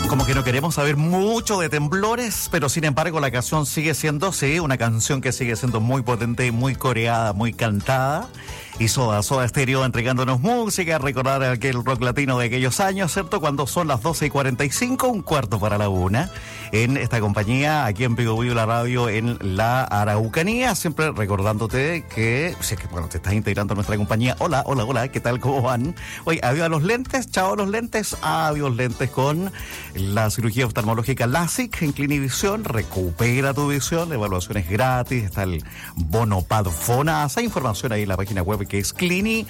Como que no queremos saber mucho de temblores, pero sin embargo la canción sigue siendo, sí, una canción que sigue siendo muy potente, muy coreada, muy cantada. Y Soda Stereo entregándonos música, recordar aquel rock latino de aquellos años, ¿cierto? Cuando son las 12:45, 1:45, en esta compañía, aquí en Vigo Vivo la radio en la Araucanía, siempre recordándote que, si es que, bueno, te estás integrando a nuestra compañía, hola, ¿qué tal? ¿Cómo van? Oye, adiós a los lentes, chao a los lentes, adiós lentes con la cirugía oftalmológica LASIK en Clinivisión, recupera tu visión, evaluaciones gratis, está el bono FONASA, información ahí en la página web que es clini.cl.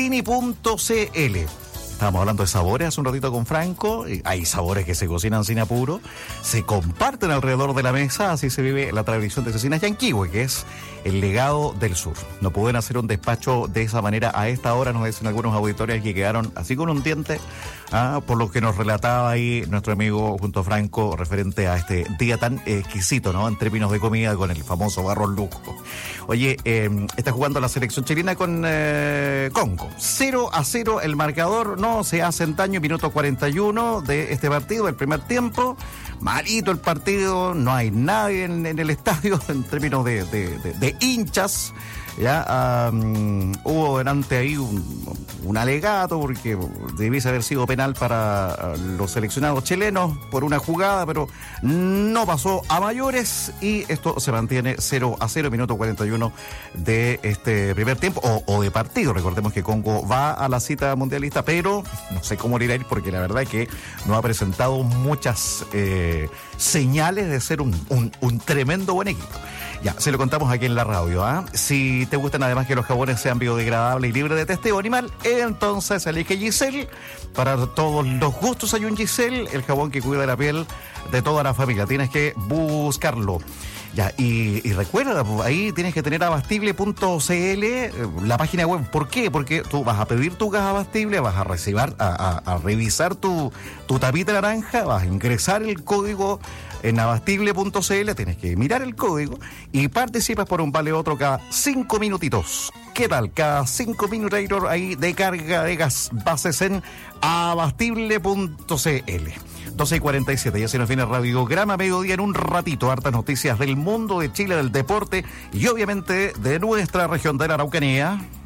Estábamos hablando de sabores hace un ratito con Franco. Hay sabores que se cocinan sin apuro, se comparten alrededor de la mesa, así se vive la tradición de Cecinas Yanquihue, que es el legado del sur. No pueden hacer un despacho de esa manera a esta hora, nos dicen algunos auditores que quedaron así con un diente, por lo que nos relataba ahí nuestro amigo junto a Franco referente a este día tan exquisito, ¿no? En términos de comida, con el famoso Barros Luco. Oye, está jugando la selección chilena con Congo. 0-0 el marcador, no se hacen daño, minuto 41 de este partido, el primer tiempo. Malito el partido, no hay nadie en el estadio en términos de hinchas. Ya hubo delante ahí un alegato porque debiese haber sido penal para los seleccionados chilenos por una jugada, pero no pasó a mayores y esto se mantiene 0-0, minuto 41 de este primer tiempo o de partido. Recordemos que Congo va a la cita mundialista, pero no sé cómo le irá a ir porque la verdad es que no ha presentado muchas señales de ser un tremendo buen equipo. Ya, se lo contamos aquí en la radio, Si te gustan además que los jabones sean biodegradables y libres de testeo animal, entonces elige Giselle. Para todos los gustos hay un Giselle, el jabón que cuida la piel de toda la familia. Tienes que buscarlo. Ya, y recuerda, ahí tienes que tener abastible.cl, la página web. ¿Por qué? Porque tú vas a pedir tu gas abastible, vas a revisar tu tapita naranja, vas a ingresar el código en abastible.cl, tienes que mirar el código y participas por un vale otro cada 5 minutitos. ¿Qué tal? Cada 5 minutos ahí de carga de gas bases en abastible.cl. 12:47, ya se nos viene Radiograma Mediodía en un ratito. Hartas noticias del mundo, de Chile, del deporte y obviamente de nuestra región de la Araucanía.